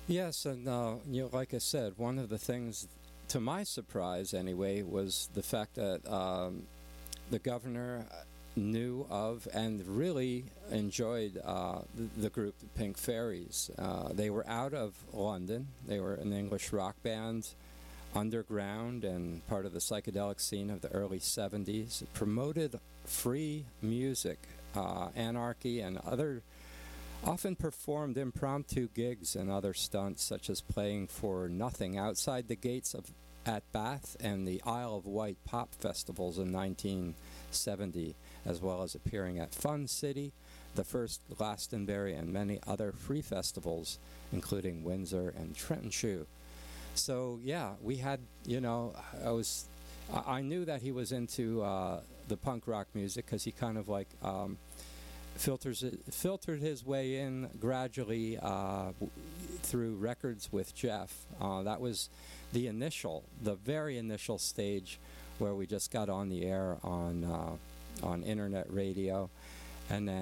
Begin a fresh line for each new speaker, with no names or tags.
Yes, and like I said, one of the things, to my surprise anyway, was the fact that the governor knew of and really enjoyed the group, the Pink Fairies. They were out of London. They were an English rock band, underground and part of the psychedelic scene of the early 70s. It promoted free music, anarchy, and other often performed impromptu gigs and other stunts, such as playing for nothing outside the gates of at Bath and the Isle of Wight pop festivals in 1970, as well as appearing at Fun City, the first Glastonbury, and many other free festivals, including Windsor and Trenton Shoe. So yeah, we had, I knew that he was into the punk rock music because he kind of like filtered his way in gradually through records with Jeff. That was the very initial stage where we just got on the air on internet radio, and then